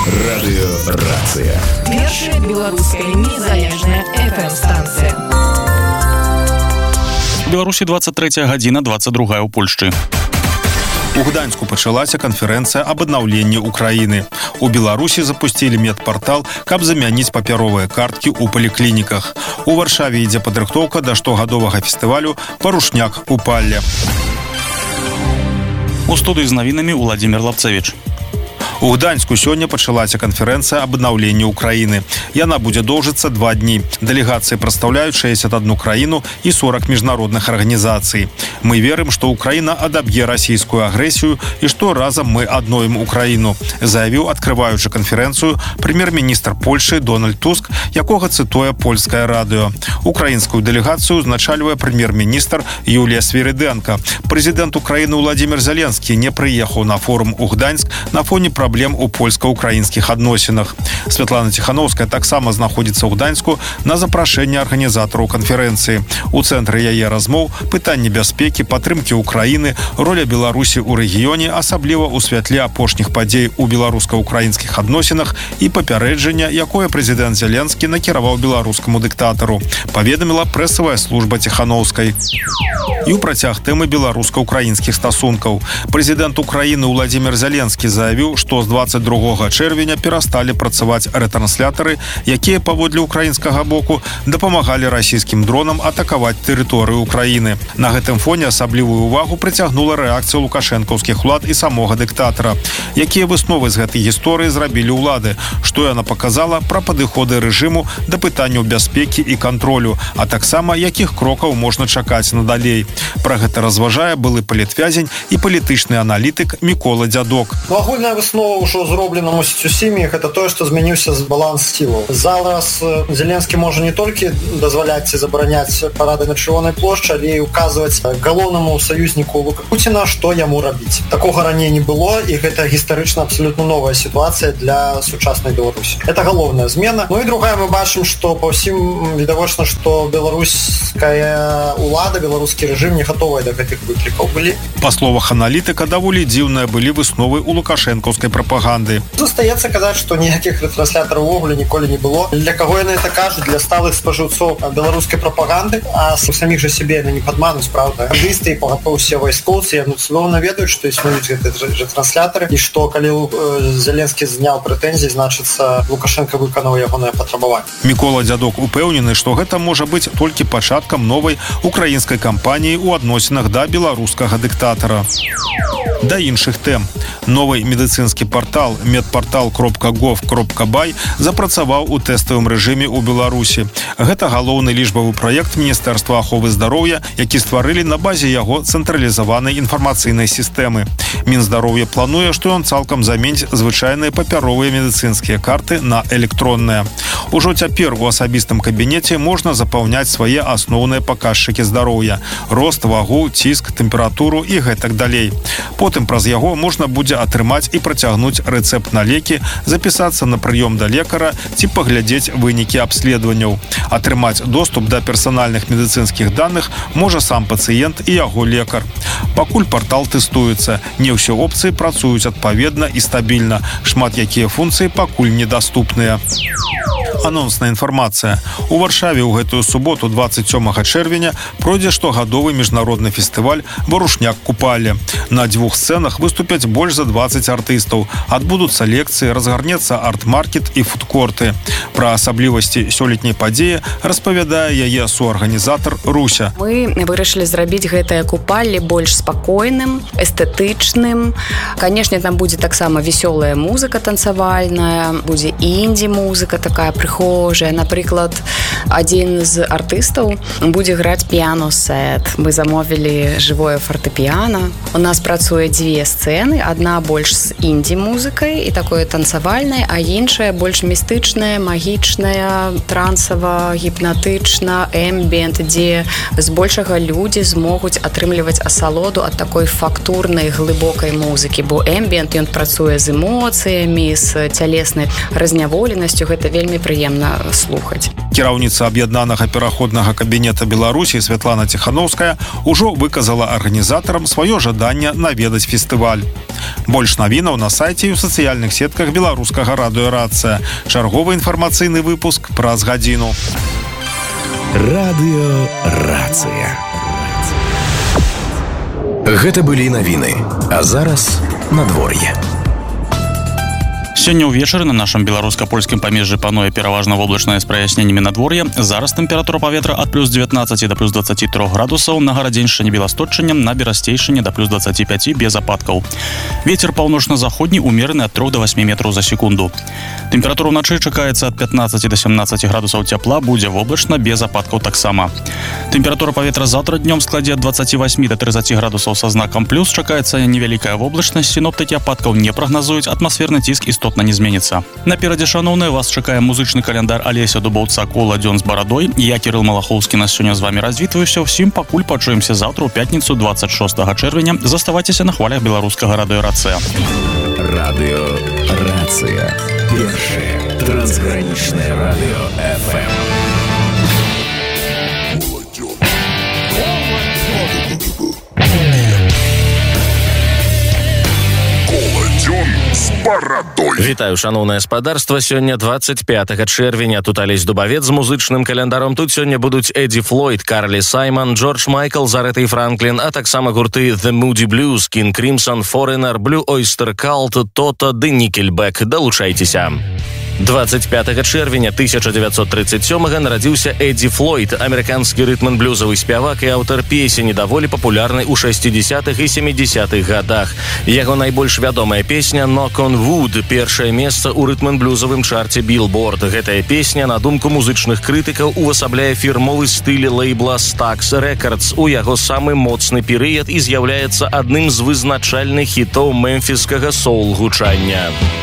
Радыёрацыя. Першая беларуская незалежная FM-станцыя. Беларусі 23 гадзіна, 22 ў Польшчы. У Гданьску пачалася канферэнцыя аб аднаўленні ўкраіны. У Беларусі запусцілі медпартал, каб замяніць папяровыя карткі ў паліклініках. У Варшаве ідзе падрыхтоўка да штогадовага фестывалю «Парушняк Купалле». У студыі з навінамі Уладзімір Лапцевіч. У Гданьску сёння пачалася канферэнцыя аб аднаўленні ўкраіны. Яна будзе доўжыцца 2 дні. Дэлегацыі прадстаўляюць 61 краіну і 40 міжнародных арганізацый. Мы верым, што Украіна адаб'е расійскую агрэсію і што разам мы адноім Украіну, заявіў, адкрываючы канферэнцыю, прэм'ер-міністр Польшчы Дональд Туск, якога цытуе польскае радыё. Украінскую дэлегацыю узначальвае прэм'ер-міністр Юлія Свірыдэнка. Прэзідэнт Украіны Владзімір Зеленскі не прыехаў на форум у Гданьск на фоне праблем у польска-украінскіх адносінах. Святлана Ціхановская таксама знаходзіцца ў Гданьску на запрашэнне арганізатараў канферэнцыі. У цэнтры яе размоў пытанні бяспекі, падтрымкі Украіны, роля Беларусі ў рэгіёне, асабліва ў святле апошніх падзей у беларуска-украінскіх адносінах і папярэджання, якое прэзідэнт Зеленскі накіраваў беларускаму дыктатару, паведаміла прэсавая служба Ціхановскай. І ў працяг тэмы беларуска-украінскіх стасункаў. Прэзідэнт Украіны Владзімір Зеленскі заявіў, што з 22 чэрвеня перасталі працаваць рэтрансляторы, якія паводле украінскага боку дапамагалі расійскім дронам атакаваць тэрыторыю Украіны. На гэтым фоне асаблівую ўвагу прыцягнула рэакцыя лукашэнкаўскіх улад і самога дыктатара. Якія высновы з гэтай гісторыі зрабілі ўлады, што яна паказала пра падыходы рэжыму да пытанняў бяспекі і кантролю, а таксама якіх крокаў можна чакаць надалей. Пра гэта разважае былы палітвязень і палітычны аналітык Мікола Дзядок. Агульная выснова ўжо зроблена мусіць усімі, гэта тое, што змяніўся баланс сілаў. Зараз Зеленскі можа не толькі дазваляць ці забараняць парады на Чырвонай плошчы, але і указваць галоўнаму саюзніку Лука Пуціна, што яму рабіць. Такога раней не было, і гэта гістарычна абсалютна новая сітуацыя для сучаснай Беларусі. Это галоўная змена. Ну і другая, мы бачым, што па ўсім відавочна, што беларуская улада, беларускі рэжым не гатовыя да гэтых выклікаў былі. Па словах аналітыка, даволі дзіўныя былі высновы ў лукашэнкаўскай прапаганды. Застаецца казаць, што ніякіх рэтранслятораў увогуле ніколі не было. Для каго яны это кажуць? Для сталых спажыўцоў беларускай прапаганды, а у саміх жа сябе яны не падмануць, правда. Англійсты і пагатоў усе вайскоўцы, яны цудоўна ведаюць, што існуюць гэтыя рэтрансляторы, і што калі Зеленскі зняў прэтэнзіі, значыцца Лукашенко выканаў ягонае патрабаванне. Мікола Дзядок упэўнены, што гэта можа быць толькі пачаткам новай украінскай кампаніі ў адносінах да беларускага дыктатара. Да іншых тэм. Новы медыцынскі партал medportal.gov.by запрацаваў у тэставым рэжыме ў Беларусі. Гэта галоўны лічбавы праект Міністэрства аховы здароўя, які стварылі на базе яго цэнтралізаванай інфармацыйнай сістэмы. Мінздароўя плануе, што ён цалкам заменіць звычайныя папяровыя медыцынскія карты на электронныя. Ужо цяпер у асабістым кабінеце можна запаўняць свае асноўныя паказчыкі здароўя: рост, вагу, ціск, тэмпературу і гэтак далей. Потым праз яго можна будзе атрымаць і працягнуць рэцэпт на лекі, запісацца на прыём да лекара ці паглядзець вынікі абследаванняў. Атрымаць доступ да персанальных медыцынскіх даных можа сам пацыент і яго лекар. Пакуль партал тэстуецца, не ўсе опцыі працуюць адпаведна і стабільна. Шмат якія функцыі пакуль недаступныя. Анонсная інфармацыя. У Варшаве ў гэтую суботу, 27 чэрвеня, пройдзе штогадовы міжнародны фестываль «Парушняк Купалле». На 2 сцэнах выступяць больш за 20 артыстаў. Адбудуцца лекцыі, разгарнецца арт-маркет і фудкорты. Пра асаблівасці сёлетняй падзеі распавядае яе суарганізатар Руся. Мы вырашылі зрабіць гэтае купалле больш спакойным, эстэтычным. Канешне, там будзе таксама весёлая музыка танцавальная, будзе інді-музыка такая прыхожая. Напрыклад, адзін з артыстаў будзе граць піяно-сет. Мы замовілі жывое фартэпіяна. У нас працуе 2 сцэны, адна больш з інді-музыкай і такое танцавальнай, а іншая больш містычная, магічная, трансава, гіпнатычна, эмбіент, дзе збольшага людзі змогуць атрымліваць асалоду ад такой фактурнай, глыбокай музыкі, бо эмбіент, ён працуе з эмоцыямі, з цялеснай разняволенасцю, гэта вельмі прыемна прыемна слухаць. Кіраўніца аб'яднанага пераходнага кабінета Беларусі Святлана Ціхановская ўжо выказала арганізатарам сваё жаданне наведаць фестываль. Больш навінаў на сайце і ў сацыяльных сетках беларускага радыё «Рацыя». Чарговы інфармацыйны выпуск праз гадзіну. Радыё «Рацыя». Гэта былі навіны, а зараз надвор'е. Сёння ўвечары на нашым беларуска-польскім памежжы пануе пераважна воблачнае з праясненнямі надвор'е. Зараз тэмпература паветра ад плюс 19 да плюс 23 градусаў, на Гарадзеншчыне Беласточчынем, на Берасцейшчыне да плюс 25 без ападкаў. Вецер паўночна-заходні умераны ад 3 до 8 метраў за секунду. Тэмпература ўначы чакаецца ад 15 до 17 градусаў цяпла, будзе воблачна без ападкаў таксама. Тэмпература паветра заўтра днём складзе ад 28 до 30 градусаў са знакам плюс, чакаецца невялікая воблачнасць, сіноптыкі ападкаў не прагназуюць, атмасферны ціск істотна не зменіцца. Наперадзе, шаноўныя, вас чакае музычны каляндар Алеся Дубаўца «Кола дзён з барадой». Я, Кірыл Малахоўскі, на сёння з вамі развітваюся. Усім пакуль пачуемся заўтра ў пятніцу 26 чэрвеня. Заставайцеся на хвалях беларускага радыё «Рацыя». Радыё «Рацыя». Першае трансгранічнае радыё FM. Вітаю, шаноўнае спадарства. Сёння 25 чэрвеня. Тут Алесь Дубавец з музычным календаром. Тут сёння будуць Эдді Флойд, Карлі Саймон, Джордж Майкл, Зарэта і Франклін, а таксама гурты The Moody Blues, King Crimson, Foreigner, Blue Oyster Cult, Toto ды Nickelback. Далучайцеся. 25 чэрвеня 1937-га нарадзіўся Эдді Флойд, амерыканскі рытм-н-блюзавы спявак і аўтар песень, даволі папулярнай у 60-х і 70-х гадах. Яго найбольш вядомая песня «Knock on Wood» – першае месца ў рытм-н-блюзавым чарце Billboard. Гэтая песня, на думку музычных крытыкаў, увасабляе фірмовы стыль лейбла Stax Records у яго самы моцны перыяд і з'яўляецца адным з вызначальных хітоў мемфіскага соул-гучання.